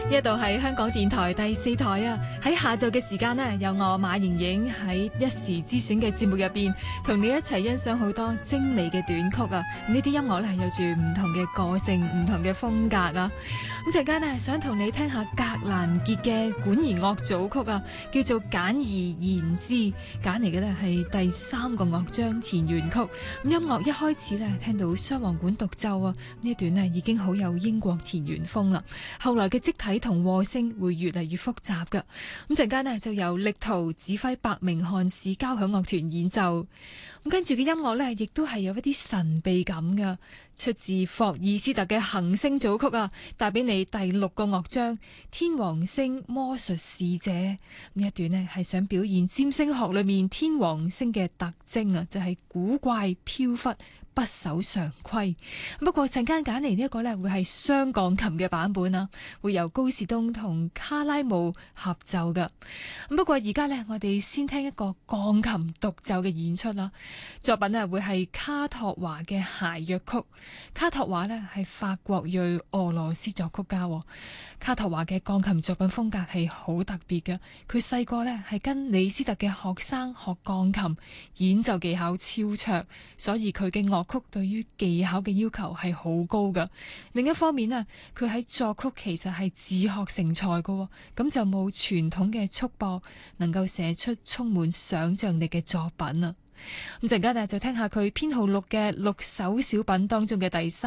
呢度係香港電台第4台啊！喺下晝嘅時間呢，有我馬盈盈喺一時之選嘅節目入邊，同你一齊欣賞好多精美嘅短曲啊！呢啲音樂呢，有住唔同嘅個性、唔同嘅風格啊！咁陣間呢，想同你聽下格蘭傑嘅管弦樂組曲啊，叫做簡而言之，揀嚟嘅呢係第3個樂章田園曲。咁音樂一開始呢，聽到雙簧管獨奏啊，呢一段呢已經好有英國田園風啦。後來嘅積體同和聲會越嚟越複雜噶，咁陣間呢就由力圖指揮伯明翰市交響樂團演奏，咁跟住嘅音樂呢亦都係有一啲神秘感噶，出自霍爾斯特嘅行星組曲啊，帶俾你第6個樂章天王星魔術使者。呢一段呢係想表現占星學裏面天王星嘅特徵啊，就係古怪飄忽，不守常規。不過陣間揀嚟呢一個呢會係雙鋼琴嘅版本啊，會由高士東同卡拉姆合奏噶。不過而家呢，我哋先聽一個鋼琴獨奏嘅演出啦。作品呢會係卡托華嘅諧謔曲。卡托華呢係法國裔俄羅斯作曲家。卡托華嘅鋼琴作品風格係好特別嘅。佢細個呢係跟李斯特嘅學生學鋼琴，演奏技巧超卓，所以佢嘅樂曲對於技巧嘅要求係好高㗎。另一方面啊，佢喺作曲其實係自學成才㗎，咁就冇傳統嘅束縛，能夠寫出充滿想象力嘅作品啊。咁陣間就聽下佢編號6嘅6首小品當中嘅第3